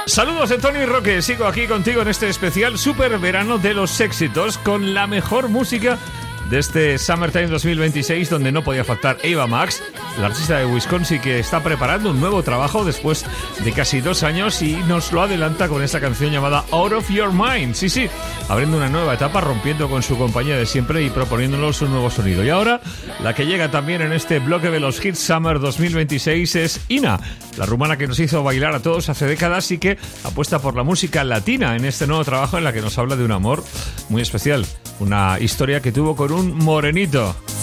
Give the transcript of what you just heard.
Saludos de Tony Roque, sigo aquí contigo en este especial super verano de los éxitos con la mejor música de este Summertime 2026, donde no podía faltar Ava Max, la artista de Wisconsin que está preparando un nuevo trabajo después de casi 2 años y nos lo adelanta con esta canción llamada Out of Your Mind. Sí, abriendo una nueva etapa, rompiendo con su compañía de siempre y proponiéndonos un nuevo sonido. Y ahora, la que llega también en este bloque de los Hits Summer 2026 es Ina, la rumana que nos hizo bailar a todos hace décadas y que apuesta por la música latina en este nuevo trabajo en la que nos habla de un amor muy especial, una historia que tuvo con un morenito.